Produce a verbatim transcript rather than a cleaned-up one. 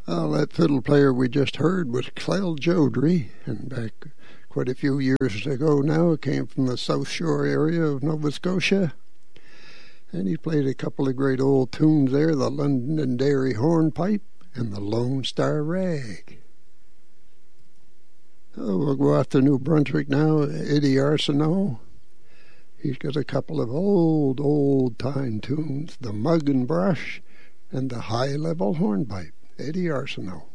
Well, that fiddle player we just heard was Clell Jodrey, and back quite a few years ago now, it came from the South Shore area of Nova Scotia, and he played a couple of great old tunes there, the Londonderry Hornpipe and the Lone Star Rag. Oh, we'll go out to New Brunswick now, Eddie Arsenault. He's got a couple of old, old-time tunes, the Mug and Brush and the High Level Hornpipe. Eddie Arsenault.